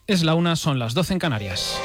Es la 1, son las 12 en Canarias.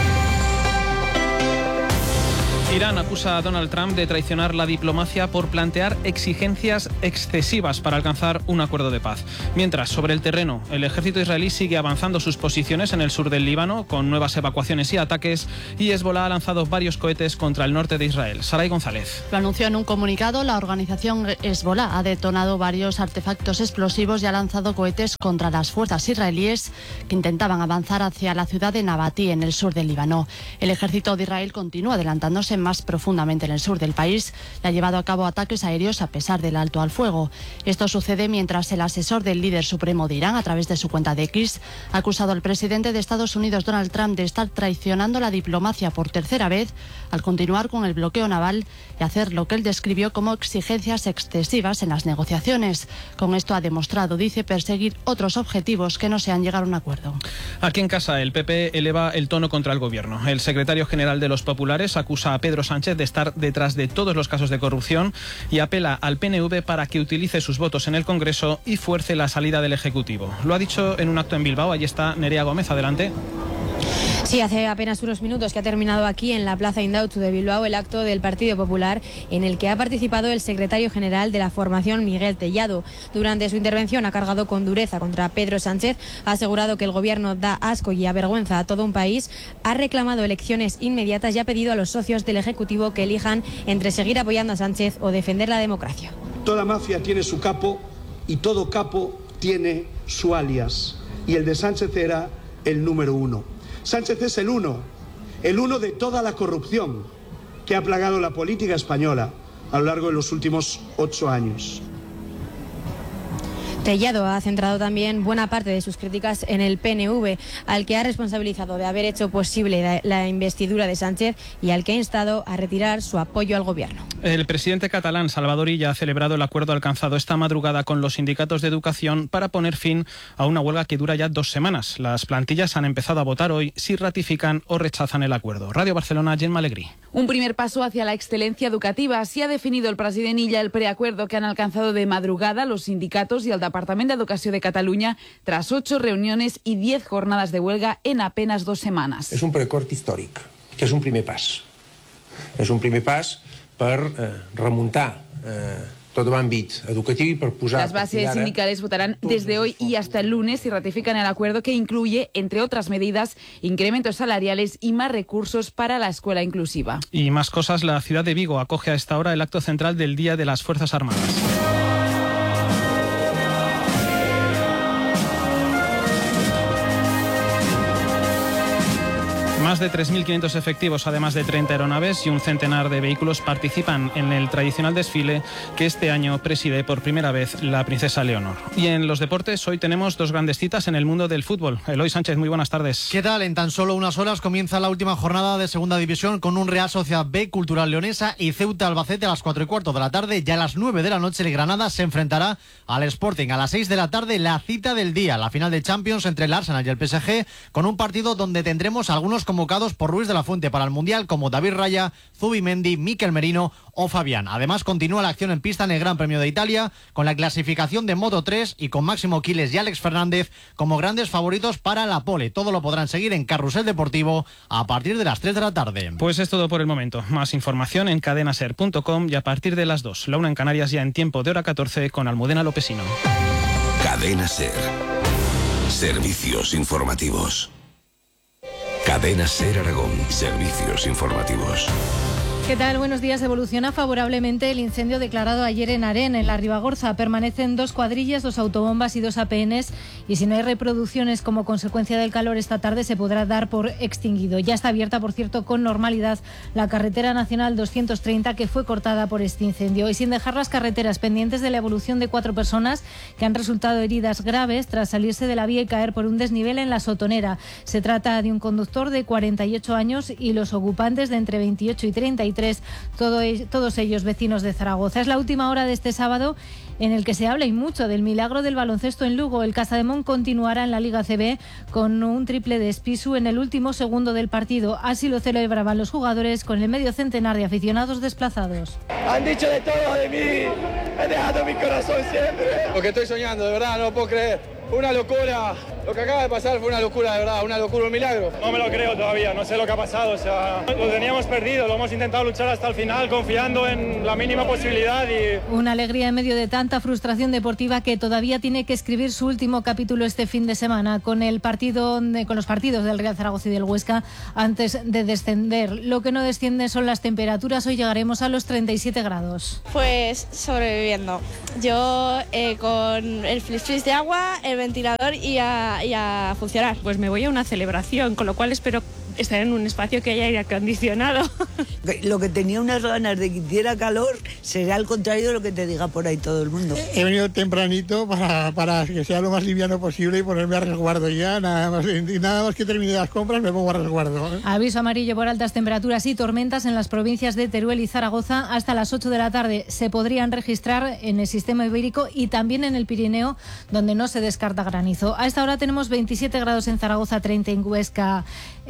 Irán acusa a Donald Trump de traicionar la diplomacia por plantear exigencias excesivas para alcanzar un acuerdo de paz. Mientras, sobre el terreno, el ejército israelí sigue avanzando sus posiciones en el sur del Líbano con nuevas evacuaciones y ataques, y Hezbolá ha lanzado varios cohetes contra el norte de Israel. Saray González. Lo anunció en un comunicado. La organización Hezbolá ha detonado varios artefactos explosivos y ha lanzado cohetes contra las fuerzas israelíes que intentaban avanzar hacia la ciudad de Nabatí, en el sur del Líbano. El ejército de Israel continúa adelantándose más profundamente en el sur del país y ha llevado a cabo ataques aéreos a pesar del alto al fuego. Esto sucede mientras el asesor del líder supremo de Irán, a través de su cuenta de X, ha acusado al presidente de Estados Unidos, Donald Trump, de estar traicionando la diplomacia por tercera vez al continuar con el bloqueo naval y hacer lo que él describió como exigencias excesivas en las negociaciones. Con esto ha demostrado, dice, perseguir otros objetivos que no sean llegar a un acuerdo. Aquí en casa, el PP eleva el tono contra el gobierno. El secretario general de los populares acusa a Pedro Sánchez de estar detrás de todos los casos de corrupción y apela al PNV para que utilice sus votos en el Congreso y fuerce la salida del Ejecutivo. Lo ha dicho en un acto en Bilbao. Allí está Nerea Gómez. Adelante. Sí, hace apenas unos minutos que ha terminado aquí en la Plaza Indautxu de Bilbao el acto del Partido Popular, en el que ha participado el secretario general de la formación, Miguel Tellado. Durante su intervención ha cargado con dureza contra Pedro Sánchez, ha asegurado que el gobierno da asco y avergüenza a todo un país, ha reclamado elecciones inmediatas y ha pedido a los socios del Ejecutivo que elijan entre seguir apoyando a Sánchez o defender la democracia. Toda mafia tiene su capo y todo capo tiene su alias, y el de Sánchez era el número 1. Sánchez es el uno de toda la corrupción que ha plagado la política española a lo largo de los últimos 8 años. Tellado ha centrado también buena parte de sus críticas en el PNV, al que ha responsabilizado de haber hecho posible la investidura de Sánchez y al que ha instado a retirar su apoyo al gobierno. El presidente catalán, Salvador Illa, ha celebrado el acuerdo alcanzado esta madrugada con los sindicatos de educación para poner fin a una huelga que dura ya 2 semanas. Las plantillas han empezado a votar hoy si ratifican o rechazan el acuerdo. Radio Barcelona, Gemma Alegrí. Un primer paso hacia la excelencia educativa. Así ha definido el president Illa el preacuerdo que han alcanzado de madrugada los sindicatos y el Departament d'Educació de Catalunya tras 8 reuniones y 10 jornadas de huelga en apenas 2 semanas. És un preacord històric, que és un primer pas. És un primer pas per remuntar tot l'àmbit educatiu y per posar... Las bases sindicales votarán desde hoy y hasta el lunes y ratifican el acuerdo que incluye, entre otras medidas, incrementos salariales y más recursos para la escuela inclusiva. Y más cosas, la ciudad de Vigo acoge a esta hora el acto central del Día de las Fuerzas Armadas. Más de 3.500 efectivos, además de 30 aeronaves y un centenar de vehículos, participan en el tradicional desfile que este año preside por primera vez la princesa Leonor. Y en los deportes, hoy tenemos 2 grandes citas en el mundo del fútbol. Eloy Sánchez, muy buenas tardes. ¿Qué tal? En tan solo unas horas comienza la última jornada de Segunda División con un Real Sociedad B, Cultural Leonesa y Ceuta Albacete a las 4:15 de la tarde. Ya a las 9 de la noche el Granada se enfrentará al Sporting. A las 6 de la tarde la cita del día, la final de Champions entre el Arsenal y el PSG, con un partido donde tendremos algunos convocados por Ruiz de la Fuente para el Mundial, como David Raya, Zubimendi, Mikel Merino o Fabián. Además, continúa la acción en pista en el Gran Premio de Italia, con la clasificación de Moto 3 y con Máximo Quiles y Alex Fernández como grandes favoritos para la pole. Todo lo podrán seguir en Carrusel Deportivo a partir de las 3 de la tarde. Pues es todo por el momento. Más información en cadenaser.com y a partir de las 2. La 1 en Canarias, ya en tiempo de hora 14 con Almudena Lopesino. Cadena Ser. Servicios informativos. Cadena Ser Aragón. Servicios informativos. ¿Qué tal? Buenos días. Evoluciona favorablemente el incendio declarado ayer en Aren, en la Ribagorza. Permanecen 2 cuadrillas, 2 autobombas y 2 APNs, y si no hay reproducciones como consecuencia del calor esta tarde se podrá dar por extinguido. Ya está abierta, por cierto, con normalidad la carretera nacional 230 que fue cortada por este incendio, y sin dejar las carreteras pendientes de la evolución de 4 personas que han resultado heridas graves tras salirse de la vía y caer por un desnivel en la Sotonera. Se trata de un conductor de 48 años y los ocupantes de entre 28 y 33, todos ellos vecinos de Zaragoza. Es la última hora de este sábado en el que se habla y mucho del milagro del baloncesto en Lugo. El Casademón continuará en la Liga CB con un triple de Espisu en el último segundo del partido. Así lo celebraban los jugadores con el medio centenar de aficionados desplazados. Han dicho de todo de mí, han dejado mi corazón siempre. Porque estoy soñando, de verdad, no lo puedo creer. Una locura. Lo que acaba de pasar fue una locura, de verdad, una locura, un milagro. No me lo creo todavía, no sé lo que ha pasado. O sea, lo teníamos perdido, lo hemos intentado luchar hasta el final, confiando en la mínima posibilidad. Una alegría en medio de tanta frustración deportiva que todavía tiene que escribir su último capítulo este fin de semana con los partidos del Real Zaragoza y del Huesca antes de descender. Lo que no desciende son las temperaturas. Hoy llegaremos a los 37 grados. Pues sobreviviendo. Yo con el flip de agua, el ventilador y a funcionar. Pues me voy a una celebración, con lo cual espero estar en un espacio que haya aire acondicionado. Lo que tenía unas ganas de que hiciera calor será al contrario de lo que te diga por ahí todo el mundo. He venido tempranito para que sea lo más liviano posible y ponerme a resguardo ya, nada más que termine las compras me pongo a resguardo. Aviso amarillo por altas temperaturas y tormentas en las provincias de Teruel y Zaragoza. Hasta las 8 de la tarde se podrían registrar en el sistema ibérico y también en el Pirineo, donde no se descarta granizo. A esta hora tenemos 27 grados en Zaragoza, 30 en Huesca,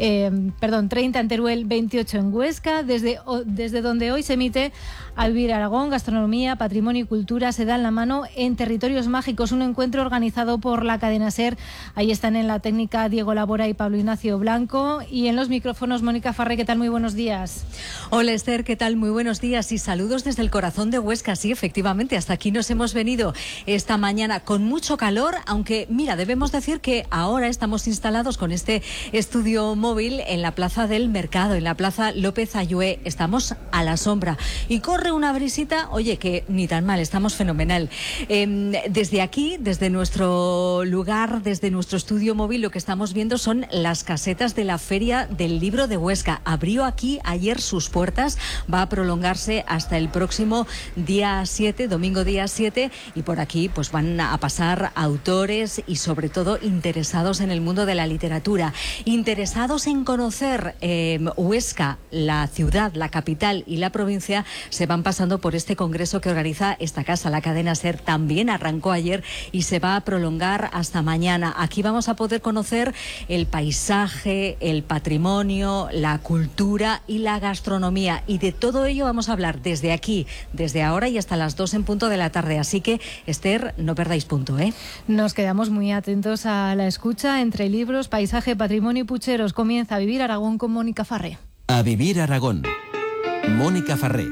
30 en Teruel, 28 en Huesca, desde donde hoy se emite A Vivir Aragón, gastronomía, patrimonio y cultura se dan la mano en Territorios Mágicos, un encuentro organizado por la cadena SER. Ahí están en la técnica Diego Labora y Pablo Ignacio Blanco, y en los micrófonos Mónica Farré. ¿Qué tal? Muy buenos días. Hola Esther, ¿qué tal? Muy buenos días y saludos desde el corazón de Huesca. Sí, efectivamente, hasta aquí nos hemos venido esta mañana con mucho calor, aunque mira, debemos decir que ahora estamos instalados con este estudio móvil en la plaza del Mercado, en la plaza López Ayué. Estamos a la sombra y corre una brisita, oye, que ni tan mal, estamos fenomenal. Desde aquí, desde nuestro lugar, desde nuestro estudio móvil, lo que estamos viendo son las casetas de la Feria del Libro de Huesca. Abrió aquí ayer sus puertas, va a prolongarse hasta el próximo día 7, domingo día 7, y por aquí pues van a pasar autores y sobre todo interesados en el mundo de la literatura, interesados en conocer Huesca, la ciudad, la capital y la provincia. Se van pasando por este congreso que organiza esta casa, la cadena SER. También arrancó ayer y se va a prolongar hasta mañana. Aquí vamos a poder conocer el paisaje, el patrimonio, la cultura y la gastronomía, y de todo ello vamos a hablar desde aquí, desde ahora y hasta las 2 en punto de la tarde. Así que, Esther, no perdáis punto, ¿eh? Nos quedamos muy atentos a la escucha. Entre libros, paisaje, patrimonio y pucheros, comienza A Vivir Aragón con Mónica Farré. A Vivir Aragón, Mónica Farré.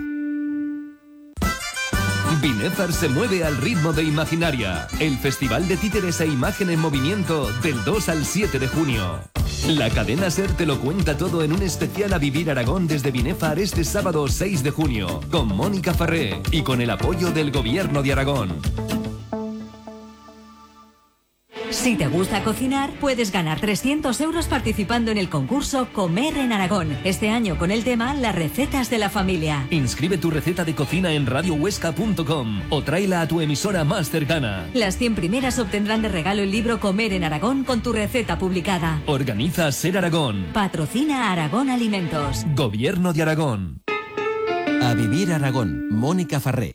Binéfar se mueve al ritmo de Imaginaria, el festival de títeres e imagen en movimiento del 2 al 7 de junio. La cadena SER te lo cuenta todo en un especial A Vivir Aragón desde Binéfar este sábado 6 de junio, con Mónica Farré y con el apoyo del Gobierno de Aragón. Si te gusta cocinar, puedes ganar 300 euros participando en el concurso Comer en Aragón. Este año con el tema Las recetas de la familia. Inscribe tu receta de cocina en radiohuesca.com o tráela a tu emisora más cercana. Las 100 primeras obtendrán de regalo el libro Comer en Aragón con tu receta publicada. Organiza SER Aragón. Patrocina Aragón Alimentos. Gobierno de Aragón. A Vivir Aragón, Mónica Farré.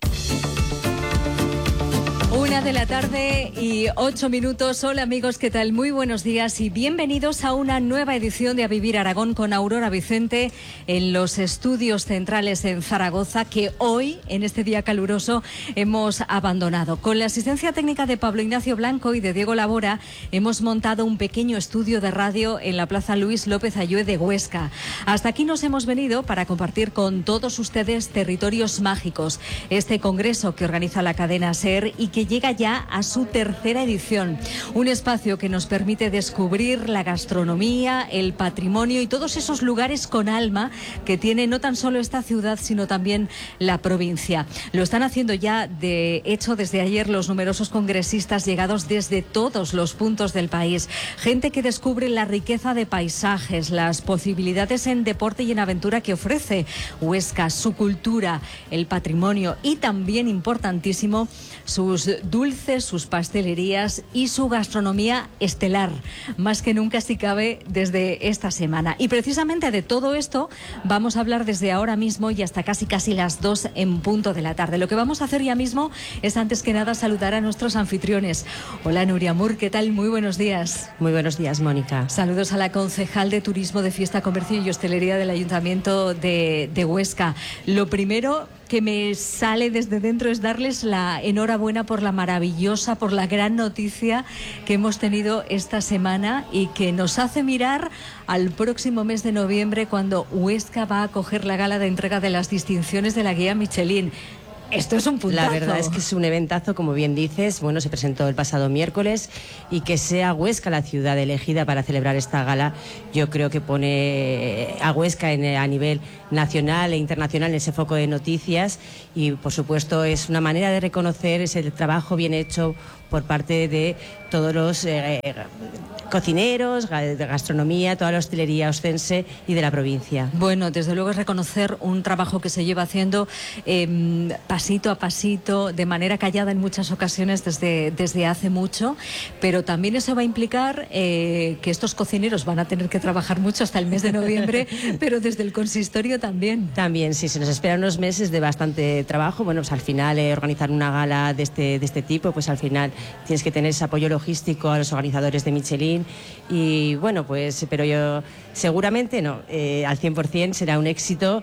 1 de la tarde y 8 minutos. Hola amigos, ¿qué tal? Muy buenos días y bienvenidos a una nueva edición de A Vivir Aragón con Aurora Vicente en los estudios centrales en Zaragoza, que hoy, en este día caluroso, hemos abandonado. Con la asistencia técnica de Pablo Ignacio Blanco y de Diego Labora, hemos montado un pequeño estudio de radio en la plaza Luis López Ayué de Huesca. Hasta aquí nos hemos venido para compartir con todos ustedes Territorios Mágicos, este congreso que organiza la cadena SER y que llega ya a su 3ª edición. Un espacio que nos permite descubrir la gastronomía, el patrimonio y todos esos lugares con alma que tiene no tan solo esta ciudad, sino también la provincia. Lo están haciendo ya, de hecho, desde ayer los numerosos congresistas llegados desde todos los puntos del país. Gente que descubre la riqueza de paisajes, las posibilidades en deporte y en aventura que ofrece Huesca, su cultura, el patrimonio y también, importantísimo, sus dulces, sus pastelerías y su gastronomía estelar, más que nunca si cabe desde esta semana. Y precisamente de todo esto vamos a hablar desde ahora mismo y hasta casi las 2 en punto de la tarde. Lo que vamos a hacer ya mismo es, antes que nada, saludar a nuestros anfitriones. Hola Nuria Mur, ¿qué tal? Muy buenos días. Muy buenos días, Mónica. Saludos a la concejal de Turismo, de Fiesta, Comercio y Hostelería del Ayuntamiento de Huesca. Lo primero, que me sale desde dentro es darles la enhorabuena por la gran noticia que hemos tenido esta semana y que nos hace mirar al próximo mes de noviembre, cuando Huesca va a acoger la gala de entrega de las distinciones de la guía Michelin. Esto es un puntazo. La verdad es que es un eventazo, como bien dices. Bueno, se presentó el pasado miércoles, y que sea Huesca la ciudad elegida para celebrar esta gala, yo creo que pone a Huesca a nivel nacional e internacional en ese foco de noticias, y por supuesto es una manera de reconocer ese trabajo bien hecho por parte de todos los cocineros, de gastronomía, toda la hostelería oscense y de la provincia. Bueno, desde luego es reconocer un trabajo que se lleva haciendo pasito a pasito, de manera callada en muchas ocasiones desde hace mucho, pero también eso va a implicar que estos cocineros van a tener que trabajar mucho hasta el mes de noviembre, pero desde el consistorio también. También, sí, se nos esperan unos meses de bastante trabajo. Bueno, pues al final organizar una gala de este tipo, pues al final tienes que tener ese apoyo logístico a los organizadores de Michelin, y bueno, pues pero yo seguramente no, al 100% será un éxito.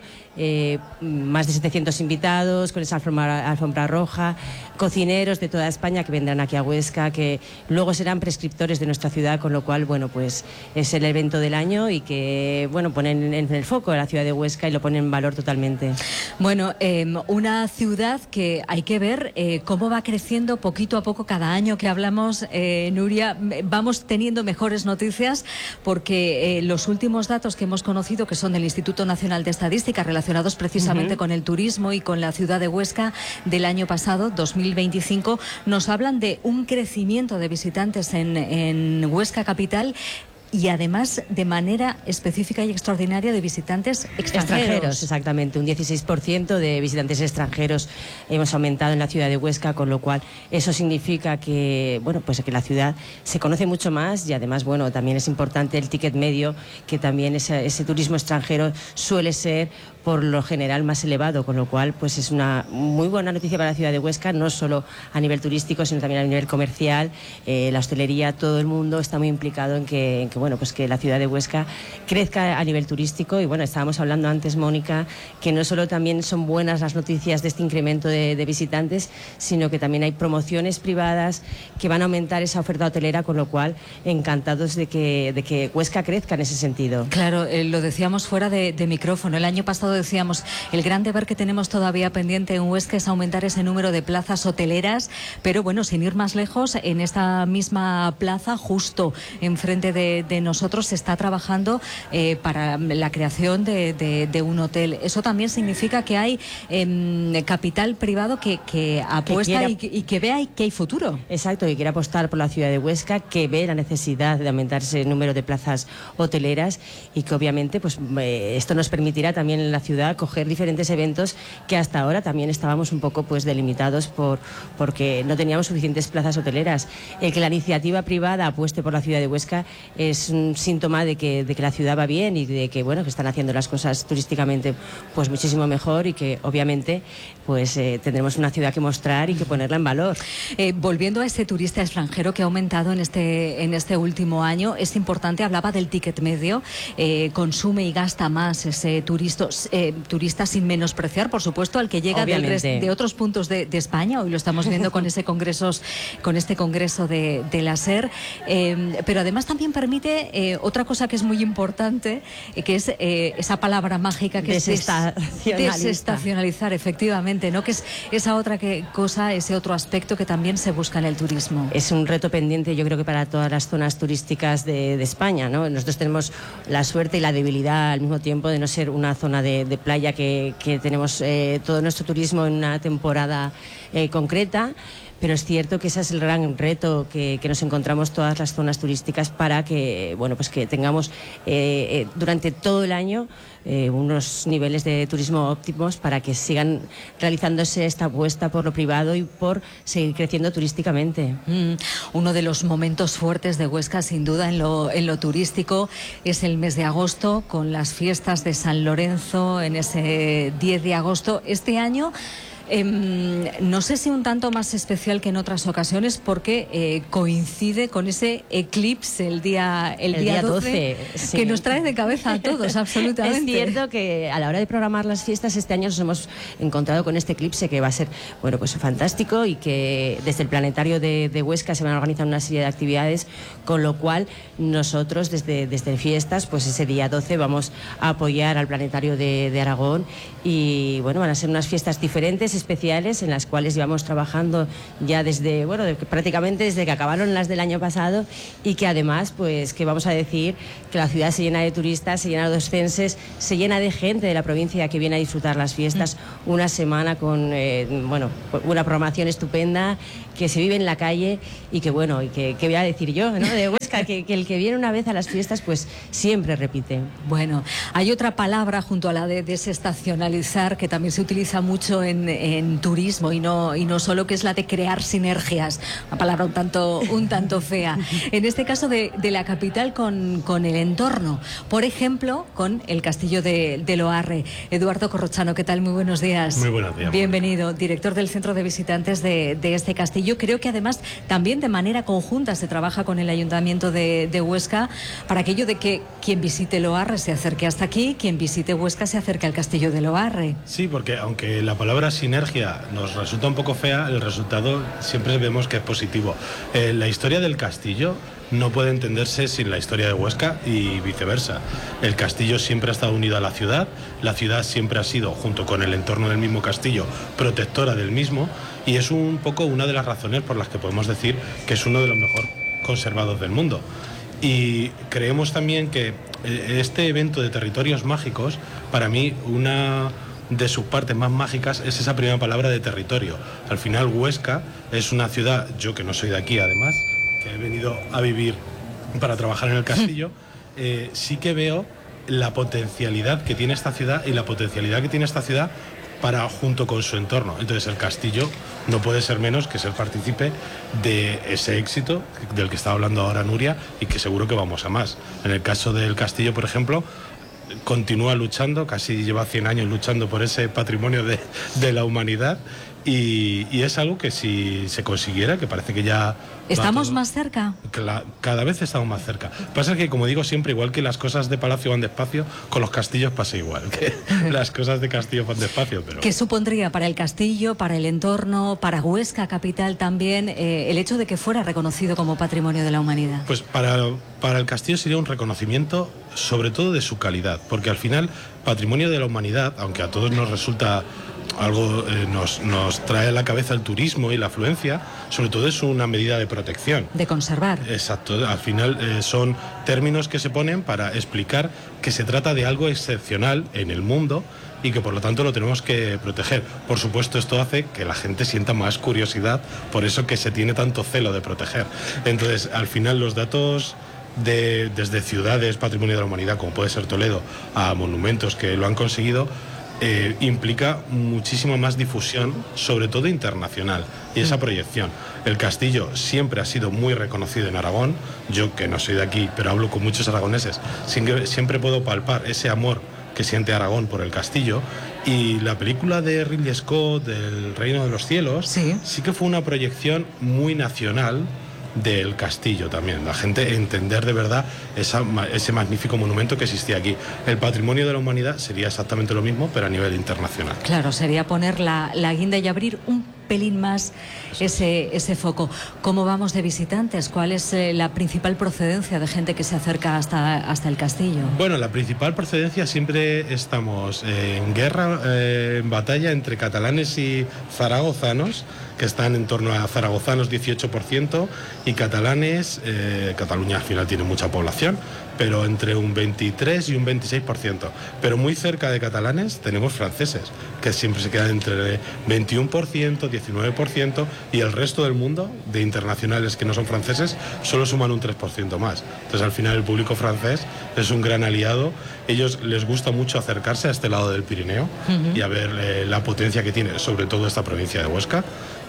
Más de 700 invitados con esa alfombra roja, cocineros de toda España que vendrán aquí a Huesca, que luego serán prescriptores de nuestra ciudad, con lo cual, bueno, pues es el evento del año y que, bueno, ponen en el foco a la ciudad de Huesca y lo ponen en valor totalmente. Bueno, una ciudad que hay que ver cómo va creciendo poquito a poco. Cada año que hablamos, Nuria, vamos teniendo mejores noticias, porque los últimos datos que hemos conocido, que son del Instituto Nacional de Estadística, relacionados precisamente con el turismo y con la ciudad de Huesca del año pasado, 2025, nos hablan de un crecimiento de visitantes en Huesca capital, y además de manera específica y extraordinaria de visitantes extranjeros. Exactamente, un 16% de visitantes extranjeros hemos aumentado en la ciudad de Huesca, con lo cual eso significa que, bueno, pues que la ciudad se conoce mucho más, y además, bueno, también es importante el ticket medio, que también ese turismo extranjero suele ser por lo general más elevado, con lo cual pues es una muy buena noticia para la ciudad de Huesca, no solo a nivel turístico, sino también a nivel comercial. La hostelería, todo el mundo está muy implicado en que bueno, pues que la ciudad de Huesca crezca a nivel turístico. Y bueno, estábamos hablando antes, Mónica, que no solo también son buenas las noticias de este incremento de visitantes, sino que también hay promociones privadas que van a aumentar esa oferta hotelera, con lo cual encantados de que Huesca crezca en ese sentido. Claro, lo decíamos fuera de micrófono. El año pasado decíamos, el gran deber que tenemos todavía pendiente en Huesca es aumentar ese número de plazas hoteleras, pero bueno, sin ir más lejos, en esta misma plaza, justo enfrente de nosotros, se está trabajando para la creación de un hotel. Eso también significa que hay capital privado que apuesta y que vea que hay futuro. Exacto, que quiere apostar por la ciudad de Huesca, que ve la necesidad de aumentar ese número de plazas hoteleras, y que obviamente pues esto nos permitirá también en la ciudad coger diferentes eventos que hasta ahora también estábamos un poco pues delimitados porque no teníamos suficientes plazas hoteleras. El que la iniciativa privada apueste por la ciudad de Huesca es un síntoma de que la ciudad va bien, y de que bueno, que están haciendo las cosas turísticamente pues muchísimo mejor, y que obviamente pues tendremos una ciudad que mostrar y que ponerla en valor. Volviendo a ese turista extranjero que ha aumentado en este último año, es importante, hablaba del ticket medio, consume y gasta más ese turista, sin menospreciar, por supuesto, al que llega de otros puntos de España. Hoy lo estamos viendo con este congreso de la SER, pero además también permite otra cosa que es muy importante, que es esa palabra mágica que es desestacionalizar, efectivamente, ¿no? Que es esa otra cosa, ese otro aspecto que también se busca en el turismo. Es un reto pendiente, yo creo que para todas las zonas turísticas de España, ¿no? Nosotros tenemos la suerte y la debilidad al mismo tiempo de no ser una zona de playa que tenemos todo nuestro turismo en una temporada concreta, pero es cierto que ese es el gran reto que nos encontramos todas las zonas turísticas, para que bueno, pues que tengamos durante todo el año unos niveles de turismo óptimos, para que sigan realizándose esta apuesta por lo privado y por seguir creciendo turísticamente. Uno de los momentos fuertes de Huesca, sin duda, en lo turístico, es el mes de agosto, con las fiestas de San Lorenzo en ese 10 de agosto. Este año No sé si un tanto más especial que en otras ocasiones porque coincide con ese eclipse el día 12 sí. Que nos trae de cabeza a todos, absolutamente. Es cierto que a la hora de programar las fiestas este año nos hemos encontrado con este eclipse que va a ser, bueno, pues fantástico, y que desde el Planetario de Huesca se van a organizar una serie de actividades, con lo cual nosotros desde fiestas, pues ese día 12 vamos a apoyar al Planetario de Aragón, y bueno, van a ser unas fiestas diferentes, especiales, en las cuales llevamos trabajando ya desde, bueno, prácticamente desde que acabaron las del año pasado, y que además, pues que vamos a decir que la ciudad se llena de turistas, se llena de oscenses, se llena de gente de la provincia que viene a disfrutar las fiestas, una semana con, bueno, una programación estupenda, que se vive en la calle, y que bueno, y que voy a decir yo, ¿no?, de Huesca, que el que viene una vez a las fiestas, pues siempre repite. Bueno, hay otra palabra junto a la de desestacionalizar que también se utiliza mucho en turismo, y no solo, que es la de crear sinergias, una palabra un tanto fea. En este caso de la capital con el entorno, por ejemplo, con el castillo de Loarre. Eduardo Corrochano, ¿qué tal? Muy buenos días. Muy buenos días. Bienvenido, director del Centro de Visitantes de este castillo. Creo que además también de manera conjunta se trabaja con el Ayuntamiento de Huesca para aquello de que quien visite Loarre se acerque hasta aquí, quien visite Huesca se acerque al castillo de Loarre. Sí, porque aunque la palabra sinergia nos resulta un poco fea, el resultado siempre vemos que es positivo. La historia del castillo no puede entenderse sin la historia de Huesca y viceversa. El castillo siempre ha estado unido a la ciudad siempre ha sido, junto con el entorno del mismo castillo, protectora del mismo, y es un poco una de las razones por las que podemos decir que es uno de los mejor conservados del mundo. Y creemos también que este evento de territorios mágicos, para mí, una de sus partes más mágicas es esa primera palabra de territorio. Al final, Huesca es una ciudad, yo que no soy de aquí además, que he venido a vivir para trabajar en el castillo, sí que veo la potencialidad que tiene esta ciudad, y la potencialidad que tiene esta ciudad para junto con su entorno. Entonces el castillo no puede ser menos que ser partícipe de ese éxito del que está hablando ahora Nuria, y que seguro que vamos a más. En el caso del castillo, por ejemplo, continúa luchando, casi lleva 100 años luchando por ese patrimonio de la humanidad, y es algo que si se consiguiera, que parece que ya... ¿Estamos más cerca? Cada vez estamos más cerca. Pasa que, como digo siempre, igual que las cosas de palacio van despacio, con los castillos pasa igual, que las cosas de castillo van despacio. Pero... ¿Qué supondría para el castillo, para el entorno, para Huesca capital también, el hecho de que fuera reconocido como Patrimonio de la Humanidad? Pues para el castillo sería un reconocimiento sobre todo de su calidad, porque al final Patrimonio de la Humanidad, aunque a todos nos resulta algo, nos trae a la cabeza el turismo y la afluencia, sobre todo es una medida de protección. De conservar. Exacto, al final son términos que se ponen para explicar que se trata de algo excepcional en el mundo y que por lo tanto lo tenemos que proteger. Por supuesto, esto hace que la gente sienta más curiosidad, por eso que se tiene tanto celo de proteger. Entonces, al final los datos desde ciudades Patrimonio de la Humanidad, como puede ser Toledo, a monumentos que lo han conseguido, implica muchísima más difusión, sobre todo internacional, y esa proyección. El castillo siempre ha sido muy reconocido en Aragón. Yo, que no soy de aquí, pero hablo con muchos aragoneses, siempre puedo palpar ese amor que siente Aragón por el castillo, y la película de Ridley Scott, del Reino de los Cielos, sí que fue una proyección muy nacional del castillo también, la gente entender de verdad ese magnífico monumento que existía aquí. El Patrimonio de la Humanidad sería exactamente lo mismo, pero a nivel internacional. Claro, sería poner la guinda y abrir un pelín más ese foco. ¿Cómo vamos de visitantes? ¿Cuál es la principal procedencia de gente que se acerca hasta el castillo? Bueno, la principal procedencia, siempre estamos en guerra, en batalla entre catalanes y zaragozanos, que están en torno a zaragozanos 18% y catalanes, Cataluña al final tiene mucha población, pero entre un 23 y un 26%. Pero muy cerca de catalanes tenemos franceses, que siempre se quedan entre 21%, 19%, y el resto del mundo, de internacionales que no son franceses, solo suman un 3% más. Entonces al final el público francés es un gran aliado. Ellos les gusta mucho acercarse a este lado del Pirineo y a ver la potencia que tiene, sobre todo esta provincia de Huesca.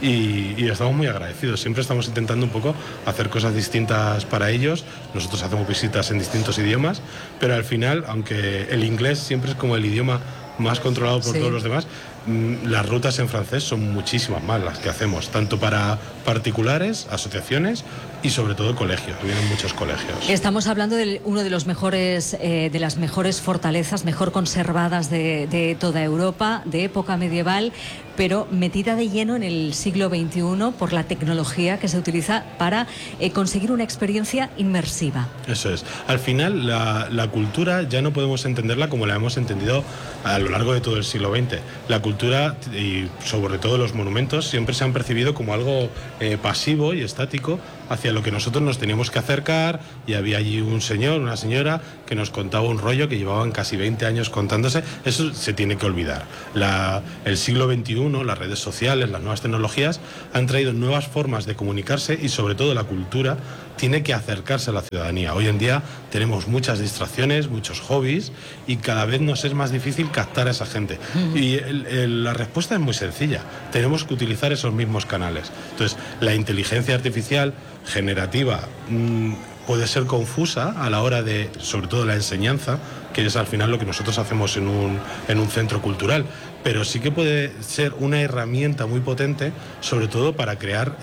Y estamos muy agradecidos. Siempre estamos intentando un poco hacer cosas distintas para ellos. Nosotros hacemos visitas en distintos idiomas, pero al final, aunque el inglés siempre es como el idioma más controlado por todos los demás. Las rutas en francés son muchísimas más las que hacemos, tanto para particulares, asociaciones y sobre todo colegios. Vienen muchos colegios. Estamos hablando de uno de los mejores, de las mejores fortalezas, mejor conservadas de toda Europa, de época medieval, pero metida de lleno en el siglo XXI por la tecnología que se utiliza para conseguir una experiencia inmersiva. Eso es. Al final, la cultura ya no podemos entenderla como la hemos entendido a lo largo de todo el siglo XX. La cultura, y sobre todo los monumentos, siempre se han percibido como algo pasivo y estático hacia lo que nosotros nos teníamos que acercar, y había allí un señor, una señora que nos contaba un rollo que llevaban casi 20 años contándose. Eso se tiene que olvidar. El siglo XXI, las redes sociales, las nuevas tecnologías han traído nuevas formas de comunicarse, y sobre todo la cultura tiene que acercarse a la ciudadanía. Hoy en día tenemos muchas distracciones, muchos hobbies, y cada vez nos es más difícil captar a esa gente. Y la respuesta es muy sencilla. Tenemos que utilizar esos mismos canales. Entonces, la inteligencia artificial generativa puede ser confusa a la hora de, sobre todo, la enseñanza, que es al final lo que nosotros hacemos en un centro cultural, pero sí que puede ser una herramienta muy potente, sobre todo para crear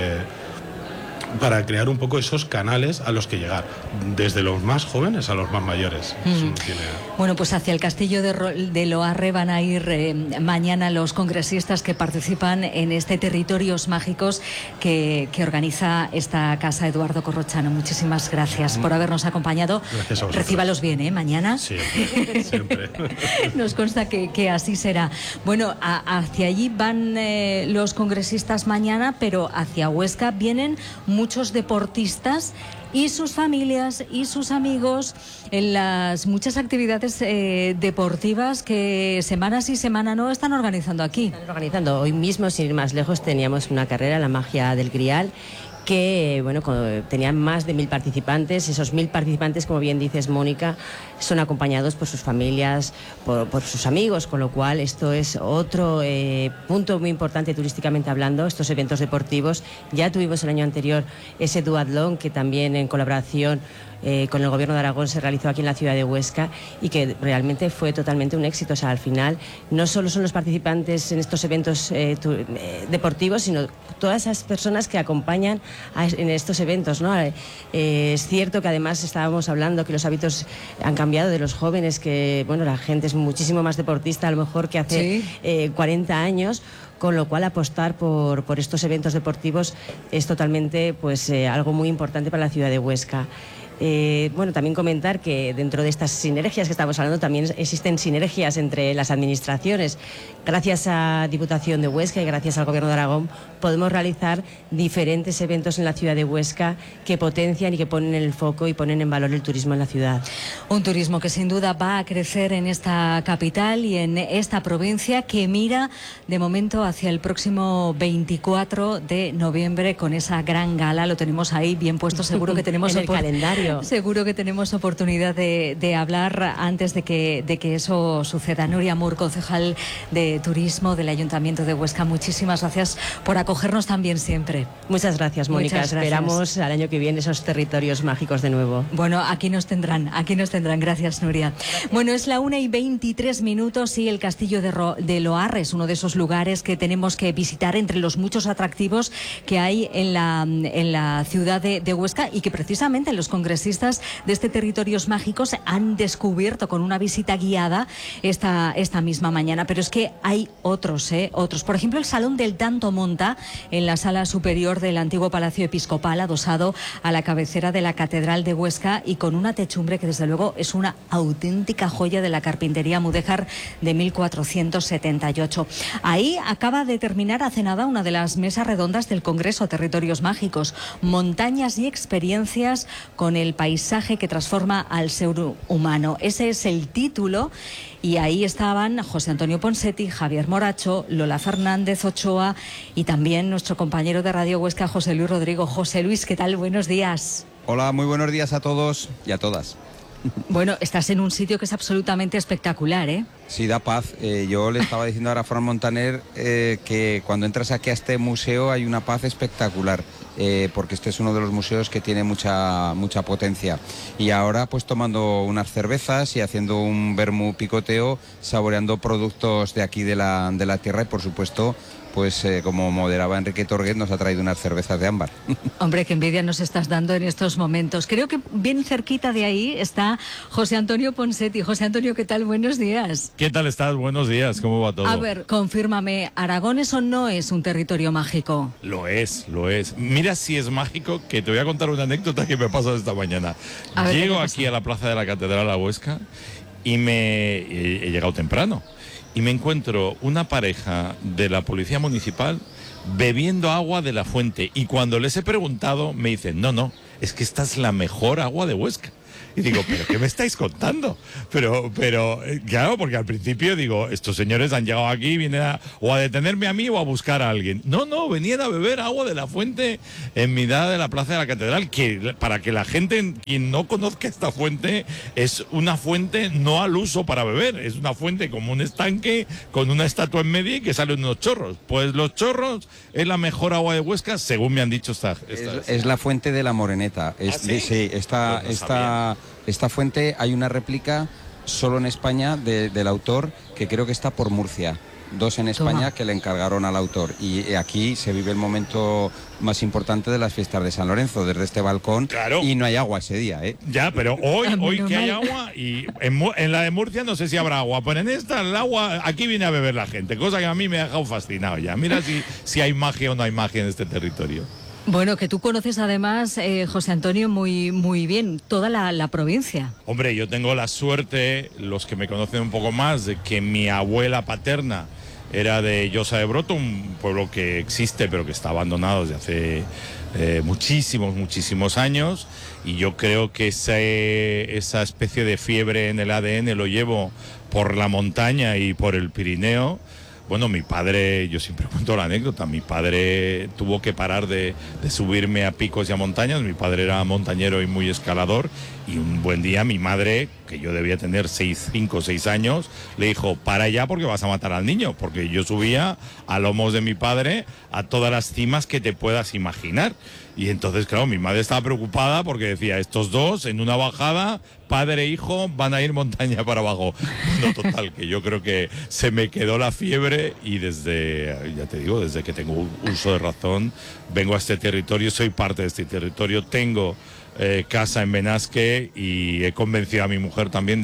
un poco esos canales a los que llegar, desde los más jóvenes a los más mayores. Bueno, pues hacia el castillo de Loarre van a ir mañana los congresistas que participan en este Territorios Mágicos que organiza esta casa Eduardo Corrochano. Muchísimas gracias por habernos acompañado. Gracias a vosotros. Recíbalos bien, mañana. Sí, siempre. Nos consta que así será. Bueno, hacia allí van los congresistas mañana, pero hacia Huesca vienen muchos deportistas y sus familias y sus amigos en las muchas actividades deportivas que semana sí, semana no están organizando aquí. Están organizando. Hoy mismo, sin ir más lejos, teníamos una carrera, la Magia del Grial, que tenían más de 1000 participantes. Esos 1000 participantes, como bien dices, Mónica, son acompañados por sus familias, por sus amigos, con lo cual esto es otro punto muy importante turísticamente hablando, estos eventos deportivos. Ya tuvimos el año anterior ese duatlón, que también en colaboración con el Gobierno de Aragón se realizó aquí en la ciudad de Huesca, y que realmente fue totalmente un éxito. O sea, al final no solo son los participantes en estos eventos deportivos, sino todas esas personas que acompañan en estos eventos, ¿no? Es cierto que además estábamos hablando que los hábitos han cambiado de los jóvenes, que la gente es muchísimo más deportista a lo mejor que hace 40 años, con lo cual apostar por estos eventos deportivos es totalmente algo muy importante para la ciudad de Huesca. También comentar que dentro de estas sinergias que estamos hablando también existen sinergias entre las administraciones. Gracias a Diputación de Huesca y gracias al Gobierno de Aragón podemos realizar diferentes eventos en la ciudad de Huesca que potencian y que ponen en el foco y ponen en valor el turismo en la ciudad. Un turismo que sin duda va a crecer en esta capital y en esta provincia, que mira de momento hacia el próximo 24 de noviembre con esa gran gala. Lo tenemos ahí bien puesto, seguro que tenemos en el calendario. Seguro que tenemos oportunidad de hablar antes de que eso suceda. Nuria Mur, concejal de Turismo del Ayuntamiento de Huesca, muchísimas gracias por acogernos también siempre. Muchas gracias, Mónica. Muchas gracias. Esperamos al año que viene esos territorios mágicos de nuevo. Bueno, aquí nos tendrán. Gracias, Nuria. Gracias. Bueno, es la 1:23 y el castillo de Loarre es uno de esos lugares que tenemos que visitar entre los muchos atractivos que hay en la ciudad de Huesca, y que precisamente los congresistas de este Territorios Mágicos han descubierto con una visita guiada esta misma mañana. Pero es que hay otros. Por ejemplo, el Salón del Tanto Monta, en la sala superior del antiguo Palacio Episcopal, adosado a la cabecera de la Catedral de Huesca, y con una techumbre que desde luego es una auténtica joya de la carpintería mudéjar de 1478. Ahí acaba de terminar hace nada una de las mesas redondas del Congreso Territorios Mágicos, montañas y experiencias con el paisaje que transforma al ser humano. Ese es el título, y ahí estaban José Antonio Ponseti, Javier Moracho, Lola Fernández Ochoa y también nuestro compañero de Radio Huesca, José Luis Rodrigo. José Luis, ¿qué tal? Buenos días. Hola, muy buenos días a todos y a todas. Bueno, estás en un sitio que es absolutamente espectacular, ¿eh? Sí, da paz. Yo le estaba diciendo ahora a Fran Montaner que cuando entras aquí a este museo hay una paz espectacular. porque este es uno de los museos que tiene mucha potencia. Y ahora pues tomando unas cervezas y haciendo un vermú picoteo, saboreando productos de aquí de la tierra y por supuesto pues como moderaba Enrique Torguet, nos ha traído unas cervezas de ámbar. Hombre, qué envidia nos estás dando en estos momentos. Creo que bien cerquita de ahí está José Antonio Ponseti. José Antonio, ¿qué tal? Buenos días. ¿Qué tal estás? Buenos días, ¿cómo va todo? A ver, confírmame, ¿Aragón eso no es un territorio mágico? Lo es. Mira si es mágico, que te voy a contar una anécdota que me pasó esta mañana. Llego aquí a la plaza de la Catedral de Huesca y he llegado temprano. Y me encuentro una pareja de la Policía Municipal bebiendo agua de la fuente. Y cuando les he preguntado, me dicen, no, es que esta es la mejor agua de Huesca. Y digo, ¿pero qué me estáis contando? Pero claro, porque al principio digo, estos señores han llegado aquí, vienen a detenerme a mí o a buscar a alguien. No, venían a beber agua de la fuente en mitad de la Plaza de la Catedral, que para que la gente, quien no conozca esta fuente, es una fuente no al uso para beber, es una fuente como un estanque con una estatua en medio y que salen unos chorros. Pues los chorros es la mejor agua de Huesca, según me han dicho es la fuente de la Moreneta. Sí, esta fuente hay una réplica solo en España del autor, que creo que está por Murcia. 2 en España que le encargaron al autor. Y aquí se vive el momento más importante de las fiestas de San Lorenzo, desde este balcón. Claro. Y no hay agua ese día, ¿eh? Ya, pero hoy que hay agua, y en la de Murcia no sé si habrá agua, pero en esta el agua, aquí viene a beber la gente, cosa que a mí me ha dejado fascinado ya. Mira si hay magia o no hay magia en este territorio. Bueno, que tú conoces además, José Antonio, muy bien toda la provincia. Hombre, yo tengo la suerte, los que me conocen un poco más, de que mi abuela paterna era de Llosa de Broto, un pueblo que existe pero que está abandonado desde hace muchísimos años, y yo creo que esa especie de fiebre en el ADN lo llevo por la montaña y por el Pirineo. Bueno, mi padre, yo siempre cuento la anécdota, mi padre tuvo que parar de subirme a picos y a montañas, mi padre era montañero y muy escalador, y un buen día mi madre, que yo debía tener 5 o 6 años, le dijo, para ya porque vas a matar al niño, porque yo subía a lomos de mi padre a todas las cimas que te puedas imaginar. Y entonces, claro, mi madre estaba preocupada porque decía, estos dos en una bajada, padre e hijo, van a ir montaña para abajo. No, total, que yo creo que se me quedó la fiebre y desde que tengo uso de razón, vengo a este territorio, soy parte de este territorio, tengo casa en Benasque y he convencido a mi mujer también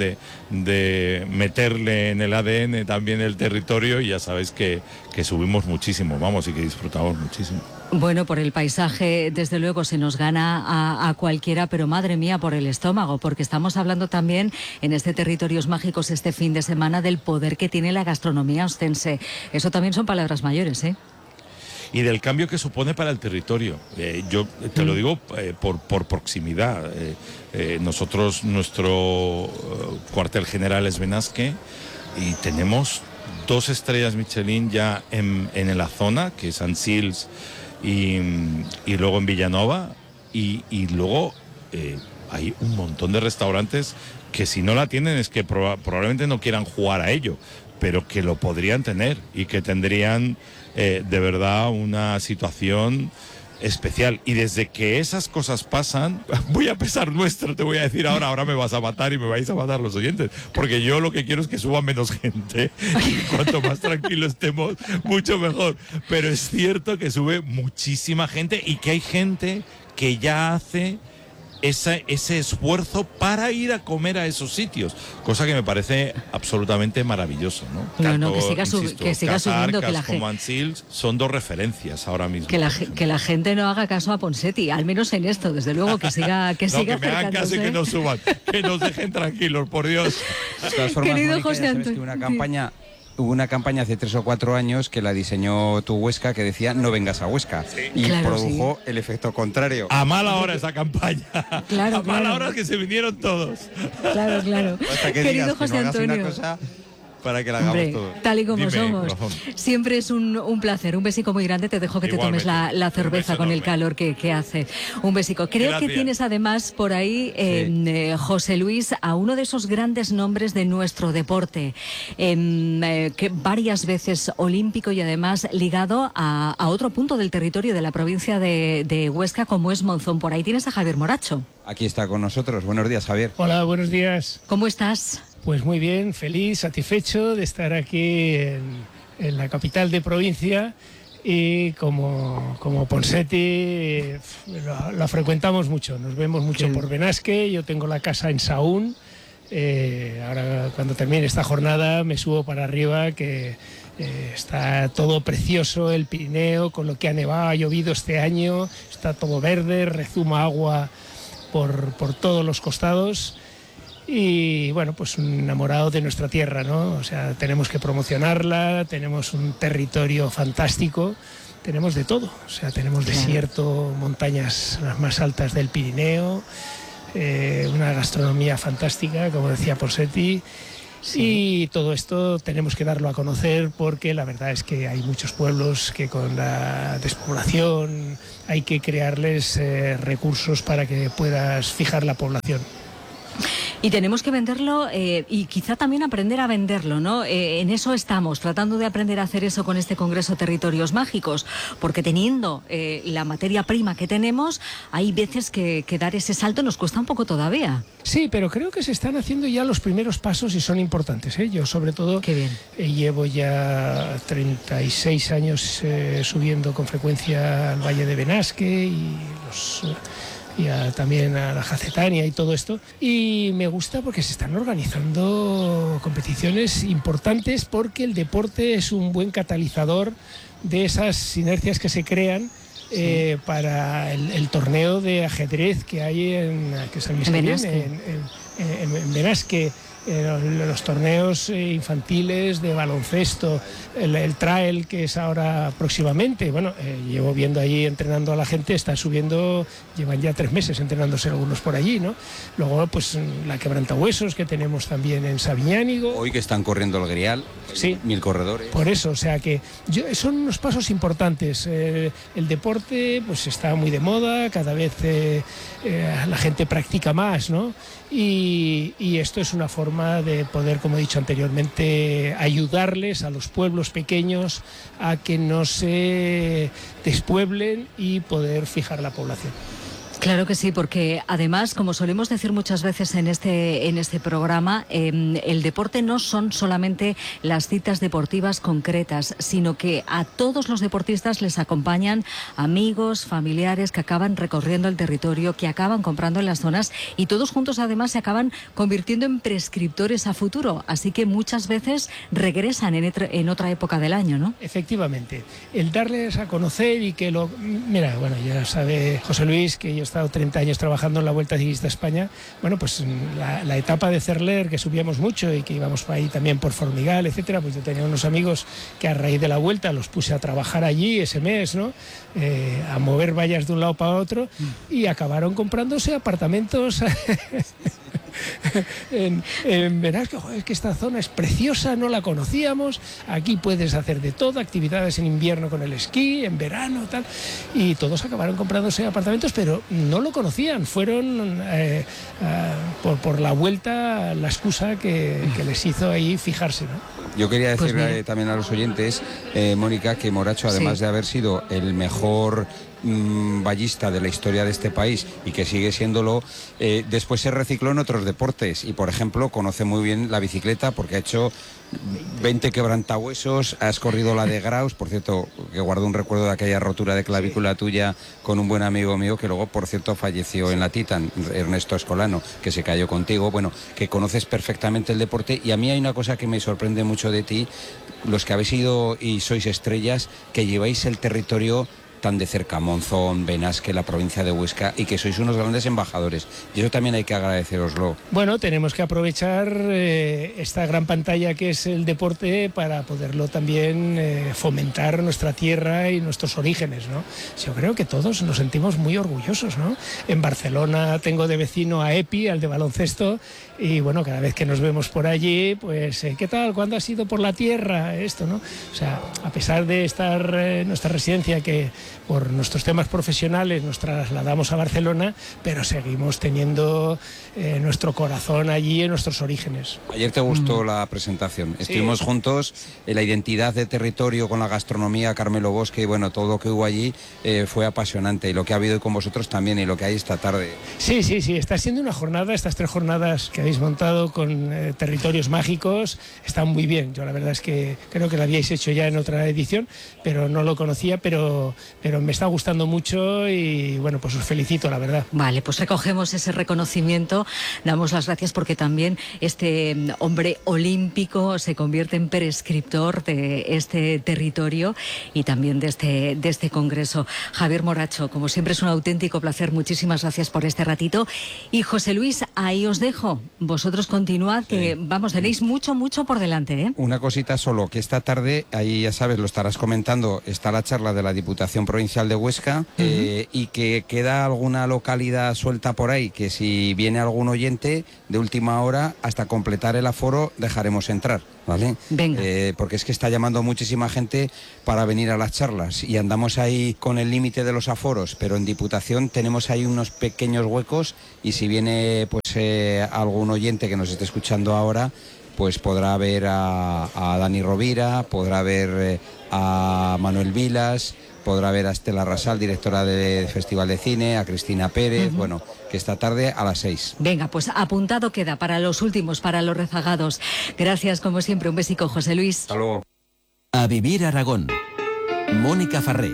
de meterle en el ADN también el territorio, y ya sabéis que subimos muchísimo, y que disfrutamos muchísimo. Bueno, por el paisaje, desde luego, se nos gana a cualquiera, pero madre mía, por el estómago, porque estamos hablando también en este Territorios Mágicos este fin de semana del poder que tiene la gastronomía ostense. Eso también son palabras mayores, ¿eh? Y del cambio que supone para el territorio. Yo te lo digo por proximidad. Nosotros, nuestro cuartel general es Benasque y tenemos 2 estrellas Michelin ya en la zona, que es Sant Sils y luego en Villanova, y luego hay un montón de restaurantes que si no la tienen es que probablemente no quieran jugar a ello, pero que lo podrían tener y que tendrían de verdad una situación especial. Y desde que esas cosas pasan, voy a pesar nuestro, te voy a decir ahora me vas a matar y me vais a matar los oyentes, porque yo lo que quiero es que suba menos gente y cuanto más tranquilo estemos, mucho mejor. Pero es cierto que sube muchísima gente y que hay gente que ya hace ese esfuerzo para ir a comer a esos sitios, cosa que me parece absolutamente maravilloso, ¿no? Tanto, que siga subiendo, que la gente son 2 referencias ahora mismo. Que la gente no haga caso a Ponseti, al menos en esto, desde luego, que siga que me hagan caso y que no suban, que nos dejen tranquilos, por Dios. De todas formas, querido Mónica, José Antonio, hubo una campaña hace 3 o 4 años que la diseñó Tu Huesca, que decía no vengas a Huesca, y produjo el efecto contrario. A mala hora esa campaña. Claro, a mala hora que se vinieron todos. Claro. Hasta que querido digas José que no Antonio. hagas una cosa, para que la hagamos Hombre, todos. tal y como Dime, somos. corazón. Siempre es un placer. Un besico muy grande. Te dejo que te tomes la cerveza con el calor que hace. Un besico. Creo Gracias. que tienes además por ahí, José Luis, a uno de esos grandes nombres de nuestro deporte, que varias veces olímpico y además ligado a otro punto del territorio de la provincia de Huesca, como es Monzón. Por ahí tienes a Javier Moracho. Aquí está con nosotros. Buenos días, Javier. Hola, buenos días. ¿Cómo estás? Pues muy bien, feliz, satisfecho de estar aquí en la capital de provincia y como Ponseti la frecuentamos mucho, nos vemos mucho por Benasque, yo tengo la casa en Sahún, ahora cuando termine esta jornada me subo para arriba que está todo precioso, el Pirineo, con lo que ha nevado, ha llovido este año, está todo verde, rezuma agua por todos los costados y bueno, pues un enamorado de nuestra tierra, ¿no? O sea, tenemos que promocionarla, tenemos un territorio fantástico, tenemos de todo, o sea, tenemos desierto, montañas las más altas del Pirineo, una gastronomía fantástica, como decía Ponseti. Sí. Y todo esto tenemos que darlo a conocer porque la verdad es que hay muchos pueblos que con la despoblación hay que crearles recursos para que puedas fijar la población. Y tenemos que venderlo y quizá también aprender a venderlo, ¿no? En eso estamos, tratando de aprender a hacer eso con este Congreso Territorios Mágicos, porque teniendo la materia prima que tenemos, hay veces que dar ese salto nos cuesta un poco todavía. Sí, pero creo que se están haciendo ya los primeros pasos y son importantes, ¿eh? Yo sobre todo llevo ya 36 años subiendo con frecuencia al Valle de Benasque y también a la Jacetania y todo esto, y me gusta porque se están organizando competiciones importantes porque el deporte es un buen catalizador de esas sinergias que se crean para el torneo de ajedrez que hay que es el mes que viene, en Benasque. Los torneos infantiles de baloncesto, el trail que es ahora próximamente, bueno, llevo viendo allí entrenando a la gente, están subiendo, llevan ya 3 meses entrenándose algunos por allí, ¿no? Luego pues la quebrantahuesos que tenemos también en Sabiñánigo. Hoy que están corriendo el Grial, sí, 1000 corredores. Por eso, o sea que son unos pasos importantes. El deporte pues está muy de moda, cada vez la gente practica más, ¿no? Y esto es una forma de poder, como he dicho anteriormente, ayudarles a los pueblos pequeños a que no se despueblen y poder fijar la población. Claro que sí, porque además, como solemos decir muchas veces en este programa, el deporte no son solamente las citas deportivas concretas, sino que a todos los deportistas les acompañan amigos, familiares que acaban recorriendo el territorio, que acaban comprando en las zonas y todos juntos además se acaban convirtiendo en prescriptores a futuro. Así que muchas veces regresan en otra época del año, ¿no? Efectivamente. El darles a conocer y que lo... Mira, bueno, ya sabe José Luis que yo he estado 30 años trabajando en la Vuelta Ciclista a España. Bueno, pues la etapa de Cerler, que subíamos mucho y que íbamos ahí también por Formigal, etcétera, pues yo tenía unos amigos que a raíz de la Vuelta los puse a trabajar allí ese mes, ¿no? A mover vallas de un lado para otro y acabaron comprándose apartamentos en Benasque. Joder, es que esta zona es preciosa, no la conocíamos, aquí puedes hacer de todo, actividades en invierno con el esquí, en verano, tal, y todos acabaron comprándose apartamentos, pero no lo conocían, fueron por la Vuelta la excusa que les hizo ahí fijarse, ¿no? Yo quería decirle también a los oyentes, Mónica, que Moracho, además de haber sido el mejor vallista de la historia de este país y que sigue siéndolo, después se recicló en otros deportes y, por ejemplo, conoce muy bien la bicicleta porque ha hecho 20 quebrantahuesos, has corrido la de Graus, por cierto, que guardo un recuerdo de aquella rotura de clavícula tuya con un buen amigo mío que luego, por cierto, falleció en la Titan, Ernesto Escolano, que se cayó contigo. Bueno, que conoces perfectamente el deporte y a mí hay una cosa que me sorprende mucho de ti, los que habéis ido y sois estrellas, que lleváis el territorio tan de cerca Monzón, Benasque, la provincia de Huesca, y que sois unos grandes embajadores. Y eso también hay que agradeceroslo. Bueno, tenemos que aprovechar esta gran pantalla que es el deporte para poderlo también fomentar nuestra tierra y nuestros orígenes, ¿no? Yo creo que todos nos sentimos muy orgullosos, ¿no? En Barcelona tengo de vecino a Epi, al de baloncesto, y bueno, cada vez que nos vemos por allí, pues ¿qué tal? ¿Cuándo has ido por la tierra? Esto, ¿no? O sea, a pesar de estar nuestra residencia, que por nuestros temas profesionales nos trasladamos a Barcelona, pero seguimos teniendo nuestro corazón allí en nuestros orígenes. Ayer te gustó la presentación. Estuvimos juntos en la identidad de territorio con la gastronomía, Carmelo Bosque, y bueno, todo lo que hubo allí fue apasionante, y lo que ha habido con vosotros también, y lo que hay esta tarde. Sí, está siendo una jornada, estas 3 jornadas que habéis montado con territorios mágicos, están muy bien. Yo la verdad es que creo que lo habíais hecho ya en otra edición, pero no lo conocía, pero me está gustando mucho y bueno, pues os felicito, la verdad. Vale, pues recogemos ese reconocimiento, damos las gracias porque también este hombre olímpico se convierte en prescriptor de este territorio y también de este congreso. Javier Moracho, como siempre es un auténtico placer, muchísimas gracias por este ratito. Y José Luis, ahí os dejo, vosotros continuad, que vamos, tenéis mucho por delante, ¿eh? Una cosita solo, que esta tarde, ahí ya sabes, lo estarás comentando, está la charla de la Diputación Provincial de Huesca, y que queda alguna localidad suelta por ahí, que si viene algún oyente de última hora, hasta completar el aforo dejaremos entrar, ¿vale? Venga. Porque es que está llamando muchísima gente para venir a las charlas y andamos ahí con el límite de los aforos, pero en Diputación tenemos ahí unos pequeños huecos, y si viene pues algún oyente que nos esté escuchando ahora, pues podrá ver a Dani Rovira, podrá ver a Manuel Vilas, podrá ver a Estela Rasal, directora del Festival de Cine, a Cristina Pérez, bueno, que esta tarde a las 6. Venga, pues apuntado queda para los últimos, para los rezagados. Gracias, como siempre, un besico, José Luis. Hasta luego. A Vivir Aragón. Mónica Farré.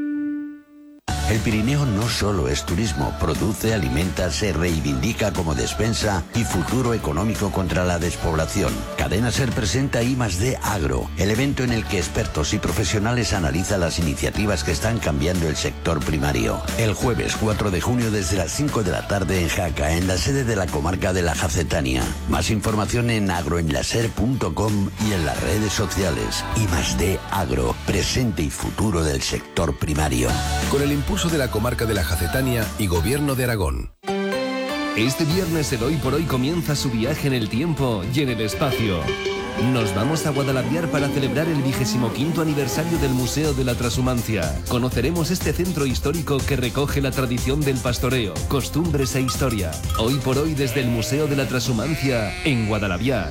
El Pirineo no solo es turismo, produce, alimenta, se reivindica como despensa y futuro económico contra la despoblación. Cadena SER presenta I+D Agro, el evento en el que expertos y profesionales analizan las iniciativas que están cambiando el sector primario. El jueves 4 de junio desde las 5 de la tarde en Jaca, en la sede de la comarca de la Jacetania. Más información en agroenlaser.com y en las redes sociales. I+D Agro, presente y futuro del sector primario. Con el impulso de la comarca de la Jacetania y Gobierno de Aragón. Este viernes el Hoy por Hoy comienza su viaje en el tiempo y en el espacio. Nos vamos a Guadalaviar para celebrar el 25º aniversario del Museo de la Transhumancia. Conoceremos este centro histórico que recoge la tradición del pastoreo, costumbres e historia. Hoy por Hoy desde el Museo de la Transhumancia en Guadalaviar.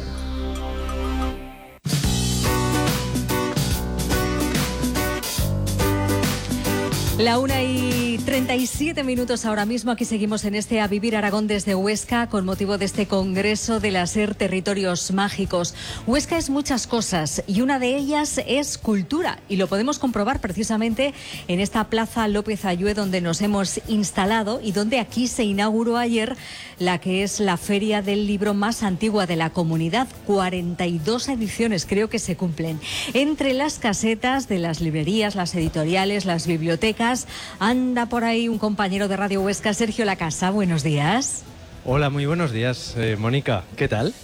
La 1:37 ahora mismo. Aquí seguimos en este A Vivir Aragón desde Huesca con motivo de este congreso de la SER Territorios Mágicos. Huesca es muchas cosas y una de ellas es cultura, y lo podemos comprobar precisamente en esta Plaza López Ayué donde nos hemos instalado y donde aquí se inauguró ayer la que es la feria del libro más antigua de la comunidad. 42 ediciones creo que se cumplen. Entre las casetas de las librerías, las editoriales, las bibliotecas, anda por ahí un compañero de Radio Huesca, Sergio Lacasa. Buenos días. Hola, muy buenos días, Mónica. ¿Qué tal?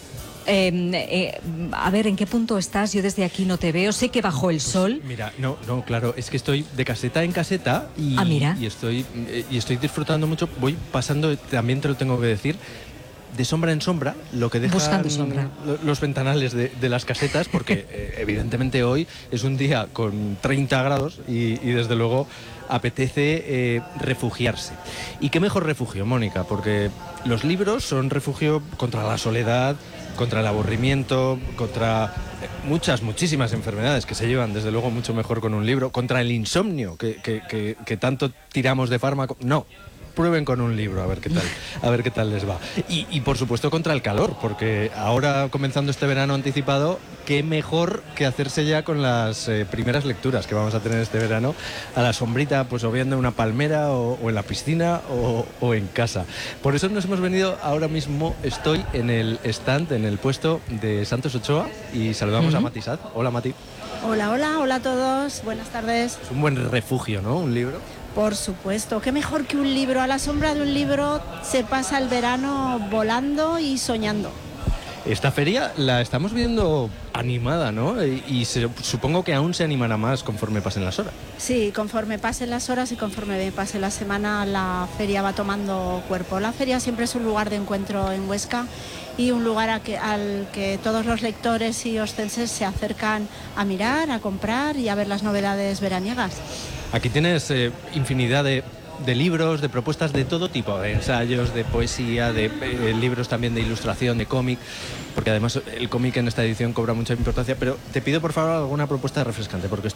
A ver, ¿en qué punto estás? Yo desde aquí no te veo. Sé que bajo el sol. Mira, no, claro, es que estoy de caseta en caseta y, mira. y estoy disfrutando mucho. Voy pasando, también te lo tengo que decir, de sombra en sombra, lo que dejan los ventanales de las casetas, porque evidentemente hoy es un día con 30 grados y desde luego apetece refugiarse. ¿Y qué mejor refugio, Mónica? Porque los libros son refugio contra la soledad, contra el aburrimiento, contra muchísimas enfermedades que se llevan desde luego mucho mejor con un libro, contra el insomnio que tanto tiramos de fármaco. No, prueben con un libro, a ver qué tal les va. Y por supuesto contra el calor, porque ahora comenzando este verano anticipado, qué mejor que hacerse ya con las primeras lecturas que vamos a tener este verano a la sombrita, pues o viendo una palmera o en la piscina o en casa. Por eso nos hemos venido, ahora mismo estoy en el stand, en el puesto de Santos Ochoa y saludamos a Mati Sad. Hola, Mati. Hola a todos, buenas tardes. Es un buen refugio, ¿no? Un libro. Por supuesto, qué mejor que un libro. A la sombra de un libro se pasa el verano volando y soñando. Esta feria la estamos viendo animada, ¿no? Y supongo que aún se animará más conforme pasen las horas. Sí, conforme pasen las horas y conforme pase la semana, la feria va tomando cuerpo. La feria siempre es un lugar de encuentro en Huesca y un lugar al que todos los lectores y oscenses se acercan a mirar, a comprar y a ver las novedades veraniegas. Aquí tienes infinidad de libros, de propuestas de todo tipo, de ensayos, de poesía, de libros también de ilustración, de cómic, porque además el cómic en esta edición cobra mucha importancia, pero te pido por favor alguna propuesta refrescante, porque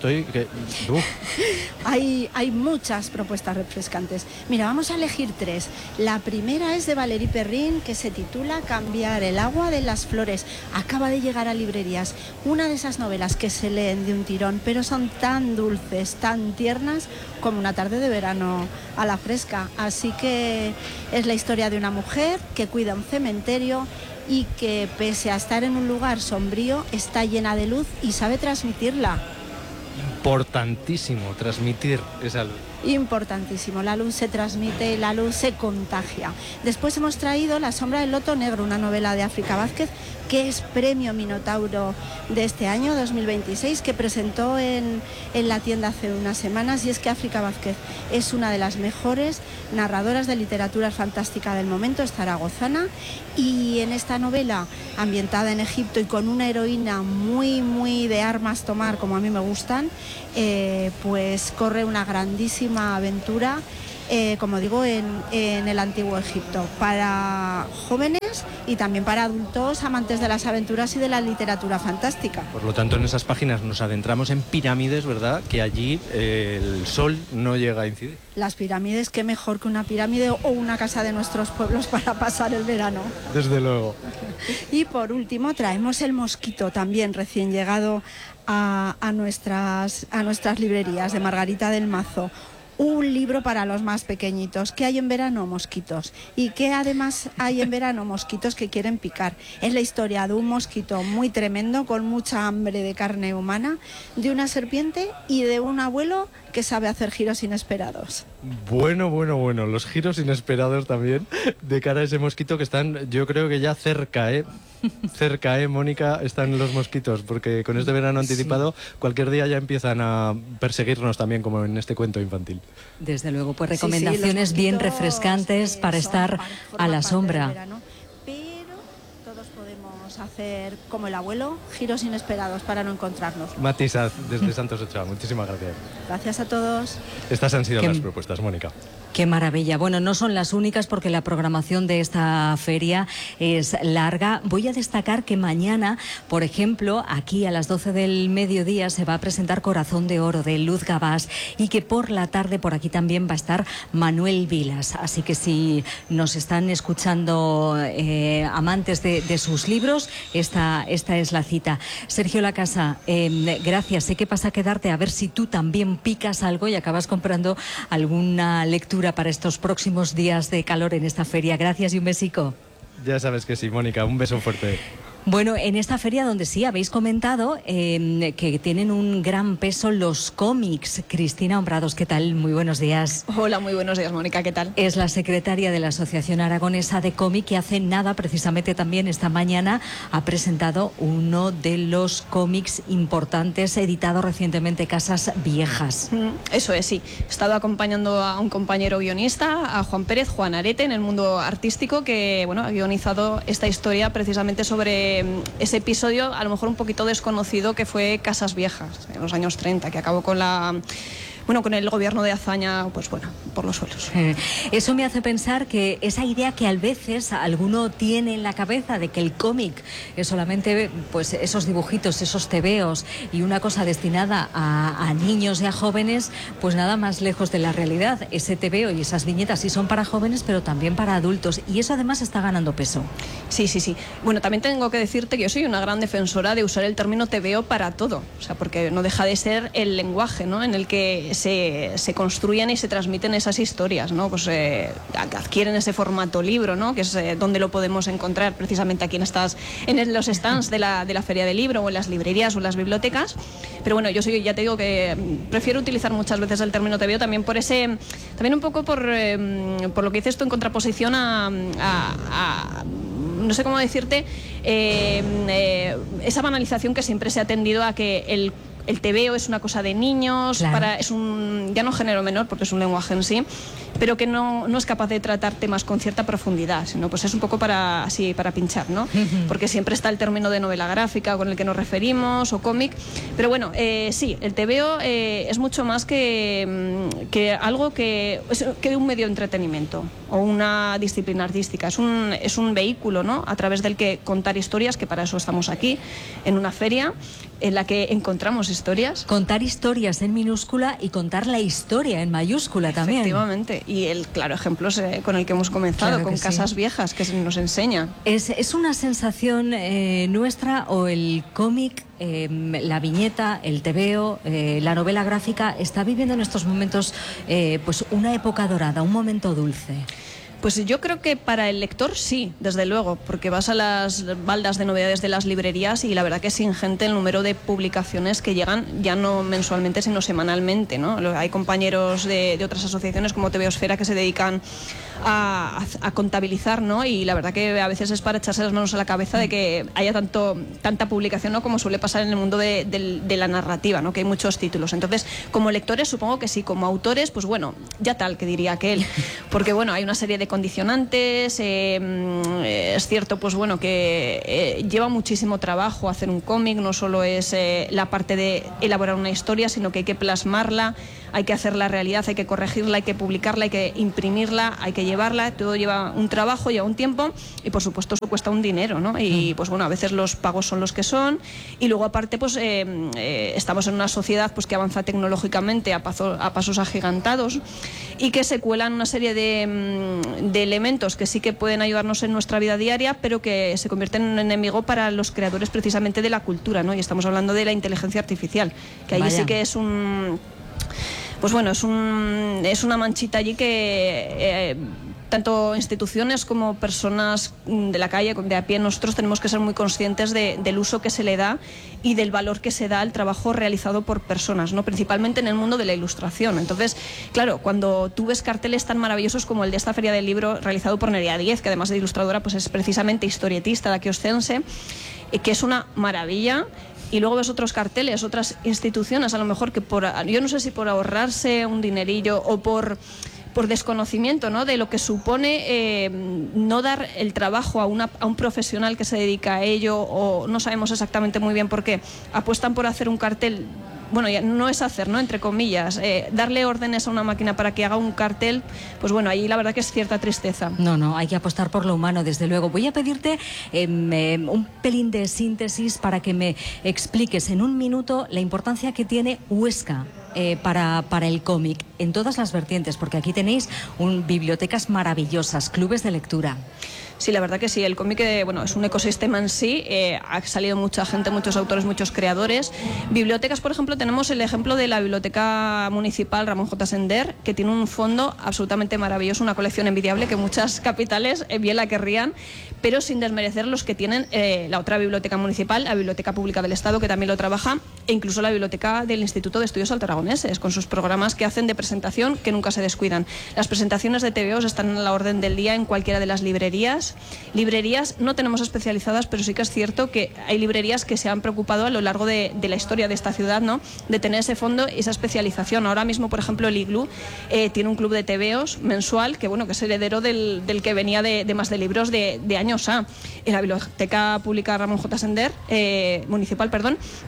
Hay muchas propuestas refrescantes. Mira, vamos a elegir 3. La primera es de Valérie Perrin, que se titula Cambiar el agua de las flores. Acaba de llegar a librerías. Una de esas novelas que se leen de un tirón, pero son tan dulces, tan tiernas, como una tarde de verano a la fresca. Así que es la historia de una mujer que cuida un cementerio y que, pese a estar en un lugar sombrío, está llena de luz y sabe transmitirla. Importantísimo transmitir esa luz. Importantísimo, la luz se transmite, la luz se contagia. Después hemos traído La sombra del loto negro, una novela de África Vázquez, que es premio Minotauro de este año 2026, que presentó en la tienda hace unas semanas. Y es que África Vázquez es una de las mejores narradoras de literatura fantástica del momento, es zaragozana, y en esta novela, ambientada en Egipto y con una heroína muy de armas tomar, como a mí me gustan, pues corre una grandísima aventura, como digo, en el antiguo Egipto, para jóvenes y también para adultos amantes de las aventuras y de la literatura fantástica. Por lo tanto, en esas páginas nos adentramos en pirámides, ¿verdad? Que allí el sol no llega a incidir. Las pirámides, qué mejor que una pirámide o una casa de nuestros pueblos para pasar el verano. Desde luego. Y por último traemos El mosquito, también recién llegado a nuestras librerías, de Margarita del Mazo. Un libro para los más pequeñitos. ¿Qué hay en verano? Mosquitos. ¿Y qué además hay en verano? Mosquitos que quieren picar. Es la historia de un mosquito muy tremendo, con mucha hambre de carne humana, de una serpiente y de un abuelo que sabe hacer giros inesperados. Bueno, los giros inesperados también de cara a ese mosquito que están, yo creo que ya cerca, Mónica, están los mosquitos, porque con este verano anticipado, cualquier día ya empiezan a perseguirnos también, como en este cuento infantil. Desde luego, pues recomendaciones bien refrescantes para estar a la sombra. Hacer, como el abuelo, giros inesperados para no encontrarnos. Mati Sad, desde Santos Ochoa, muchísimas gracias. Gracias a todos. Estas han sido las propuestas, Mónica. Qué maravilla. Bueno, no son las únicas, porque la programación de esta feria es larga. Voy a destacar que mañana, por ejemplo, aquí a las 12 del mediodía se va a presentar Corazón de Oro, de Luz Gabás, y que por la tarde por aquí también va a estar Manuel Vilas. Así que si nos están escuchando amantes de sus libros, esta es la cita. Sergio Lacasa, gracias. Sé que vas a quedarte a ver si tú también picas algo y acabas comprando alguna lectura para estos próximos días de calor en esta feria. Gracias y un besico. Ya sabes que sí, Mónica, un beso fuerte. Bueno, en esta feria donde sí habéis comentado que tienen un gran peso los cómics. Cristina Hombrados, ¿qué tal? Muy buenos días. Hola, muy buenos días, Mónica, ¿qué tal? Es la secretaria de la Asociación Aragonesa de Cómic, que hace nada, precisamente también esta mañana, ha presentado uno de los cómics importantes editado recientemente, Casas Viejas. Eso es, sí. He estado acompañando a un compañero guionista, a Juan Pérez, Juan Arete, en el mundo artístico, que ha guionizado esta historia precisamente sobre ese episodio, a lo mejor un poquito desconocido, que fue Casas Viejas, en los años 30, que acabó con la bueno, con el gobierno de Azaña, pues bueno, por los suelos. Eso me hace pensar que esa idea que a veces alguno tiene en la cabeza de que el cómic es solamente pues esos dibujitos, esos tebeos y una cosa destinada a niños y a jóvenes, pues nada más lejos de la realidad. Ese tebeo y esas viñetas sí son para jóvenes, pero también para adultos, y eso además está ganando peso. Sí. Bueno, también tengo que decirte que yo soy una gran defensora de usar el término tebeo para todo, o sea, porque no deja de ser el lenguaje, ¿no?, en el que se construyen y se transmiten esas historias, ¿no? Pues adquieren ese formato libro, ¿no?, que es donde lo podemos encontrar precisamente aquí en los stands de la Feria del Libro, o en las librerías o en las bibliotecas. Pero bueno, ya te digo que prefiero utilizar muchas veces el término tebeo también también un poco por lo que dices tú, en contraposición a no sé cómo decirte, esa banalización que siempre se ha tendido a que el tebeo es una cosa de niños, claro. Es ya no género menor, porque es un lenguaje en sí, pero que no es capaz de tratar temas con cierta profundidad, sino pues es un poco para pinchar, ¿no? Porque siempre está el término de novela gráfica con el que nos referimos, o cómic, pero bueno, sí, el tebeo es mucho más que algo que un medio de entretenimiento o una disciplina artística, es un vehículo, ¿no?, a través del que contar historias, que para eso estamos aquí, en una feria en la que encontramos historias. Contar historias en minúscula y contar la historia en mayúscula también. Efectivamente, y el claro ejemplo es con el que hemos comenzado, claro, con Casas Viejas, que nos enseña. ¿Es una sensación nuestra, o el cómic, la viñeta, el tebeo, la novela gráfica está viviendo en estos momentos pues una época dorada, un momento dulce? Pues yo creo que para el lector sí, desde luego, porque vas a las baldas de novedades de las librerías y la verdad que es ingente el número de publicaciones que llegan, ya no mensualmente sino semanalmente, ¿no? Hay compañeros de otras asociaciones como Tebeosfera que se dedican a contabilizar, ¿no? Y la verdad que a veces es para echarse las manos a la cabeza de que haya tanta publicación, ¿no?, como suele pasar en el mundo de la narrativa, ¿no?, que hay muchos títulos. Entonces, como lectores supongo que sí, como autores, pues bueno, ya tal, que diría aquel, porque bueno, hay una serie de condicionantes, es cierto, pues bueno, que lleva muchísimo trabajo hacer un cómic, no solo es la parte de elaborar una historia, sino que hay que plasmarla, hay que hacer la realidad, hay que corregirla, hay que publicarla, hay que imprimirla, hay que llevarla, todo lleva un trabajo, lleva un tiempo y por supuesto eso cuesta un dinero, ¿no? Y pues bueno, a veces los pagos son los que son y luego aparte pues estamos en una sociedad pues que avanza tecnológicamente a pasos agigantados y que se cuelan una serie de elementos que sí que pueden ayudarnos en nuestra vida diaria, pero que se convierten en un enemigo para los creadores precisamente de la cultura, ¿no? Y estamos hablando de la inteligencia artificial, que ahí sí que es pues bueno, es una manchita allí que tanto instituciones como personas de la calle, de a pie, nosotros tenemos que ser muy conscientes del uso que se le da y del valor que se da al trabajo realizado por personas, ¿no?, principalmente en el mundo de la ilustración. Entonces, claro, cuando tú ves carteles tan maravillosos como el de esta Feria del Libro realizado por Nerea Díez, que además de ilustradora pues es precisamente historietista de aquí oscense, que es una maravilla. Y luego ves otros carteles, otras instituciones, a lo mejor que yo no sé si por ahorrarse un dinerillo o por desconocimiento, ¿no?, de lo que supone no dar el trabajo a un profesional que se dedica a ello, o no sabemos exactamente muy bien por qué, apuestan por hacer un cartel. Bueno, ya no es hacer, ¿no?, entre comillas, darle órdenes a una máquina para que haga un cartel, pues bueno, ahí la verdad que es cierta tristeza. No, hay que apostar por lo humano, desde luego. Voy a pedirte un pelín de síntesis para que me expliques en un minuto la importancia que tiene Huesca para el cómic, en todas las vertientes, porque aquí tenéis bibliotecas maravillosas, clubes de lectura. Sí, la verdad que sí, el cómic es un ecosistema en sí, ha salido mucha gente, muchos autores, muchos creadores. Bibliotecas, por ejemplo, tenemos el ejemplo de la Biblioteca Municipal Ramón J. Sender, que tiene un fondo absolutamente maravilloso, una colección envidiable que muchas capitales bien la querrían, pero sin desmerecer los que tienen la otra biblioteca municipal, la Biblioteca Pública del Estado, que también lo trabaja, e incluso la Biblioteca del Instituto de Estudios Altaragoneses, con sus programas que hacen de presentación que nunca se descuidan. Las presentaciones de TVOs están a la orden del día en cualquiera de las librerías. Librerías no tenemos especializadas, pero sí que es cierto que hay librerías que se han preocupado a lo largo de la historia de esta ciudad, ¿no?, de tener ese fondo y esa especialización. Ahora mismo, por ejemplo, el Iglú tiene un club de TVOs mensual que es heredero del que venía de Más de Libros de años A. En la Biblioteca Pública Ramón J. Sender, municipal, perdón,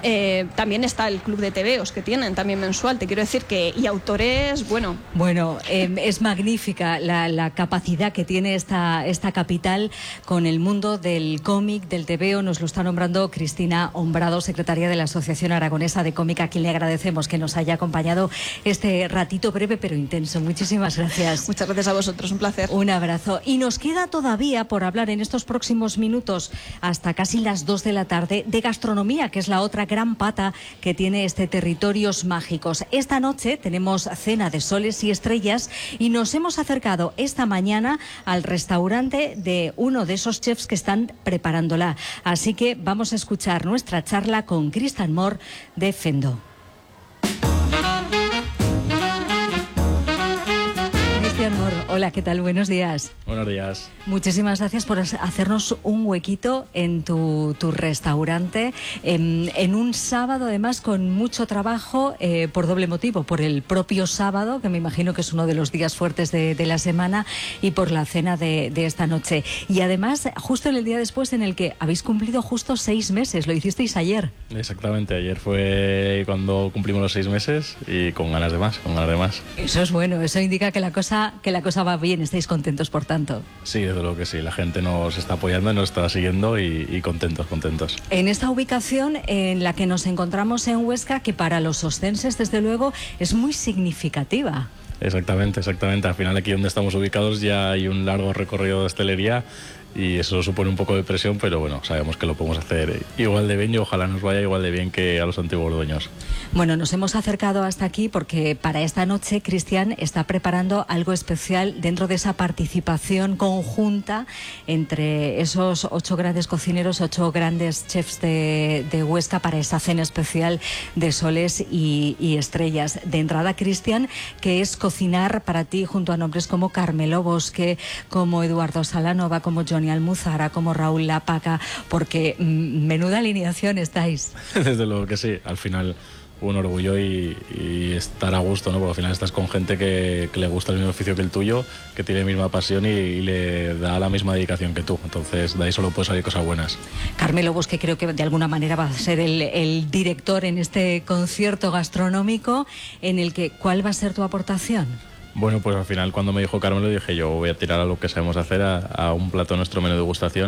también está el club de tebeos que tienen, también mensual, te quiero decir que, y autores, bueno. Bueno, es magnífica la capacidad que tiene esta capital con el mundo del cómic, del tebeo. Nos lo está nombrando Cristina Hombrado, secretaria de la Asociación Aragonesa de Cómic, a quien le agradecemos que nos haya acompañado este ratito breve pero intenso. Muchísimas gracias. Muchas gracias a vosotros, un placer. Un abrazo. Y nos queda todavía por hablar en estos próximos minutos, hasta casi las 2 de la tarde, de gastronomía, que es la otra gran pata que tiene este Territorios Mágicos. Esta noche tenemos cena de soles y estrellas y nos hemos acercado esta mañana al restaurante de uno de esos chefs que están preparándola. Así que vamos a escuchar nuestra charla con Cristian Moore de Fendo. Hola, ¿qué tal? Buenos días. Buenos días. Muchísimas gracias por hacernos un huequito en tu restaurante, en un sábado además con mucho trabajo, por doble motivo, por el propio sábado, que me imagino que es uno de los días fuertes de la semana, y por la cena de esta noche. Y además, justo en el día después en el que habéis cumplido justo 6 meses, lo hicisteis ayer. Exactamente, ayer fue cuando cumplimos los 6 meses y con ganas de más, Eso es bueno, eso indica que la cosa va bien, estáis contentos por tanto. Sí, desde luego que sí, la gente nos está apoyando, nos está siguiendo y contentos. En esta ubicación en la que nos encontramos en Huesca, que para los oscenses desde luego es muy significativa. Exactamente, al final aquí donde estamos ubicados ya hay un largo recorrido de hostelería y eso supone un poco de presión, pero bueno, sabemos que lo podemos hacer igual de bien y ojalá nos vaya igual de bien que a los antiguos dueños. Bueno, nos hemos acercado hasta aquí porque para esta noche Cristian está preparando algo especial dentro de esa participación conjunta entre esos 8 grandes cocineros, 8 grandes chefs de Huesca para esa cena especial de soles y estrellas. De entrada, Cristian, que es cocinar para ti junto a nombres como Carmelo Bosque, como Eduardo Salanova, como Johnny Almuzara, como Raúl Lapaca, porque menuda alineación estáis. Desde luego que sí, al final un orgullo y estar a gusto, ¿no? Porque al final estás con gente que le gusta el mismo oficio que el tuyo, que tiene la misma pasión y le da la misma dedicación que tú. Entonces, de ahí solo pueden salir cosas buenas. Carmelo Bosque creo que de alguna manera va a ser el director en este concierto gastronómico en el que, ¿cuál va a ser tu aportación? Bueno, pues al final cuando me dijo Carmelo dije yo voy a tirar a lo que sabemos hacer, a un plato de nuestro menú de degustación.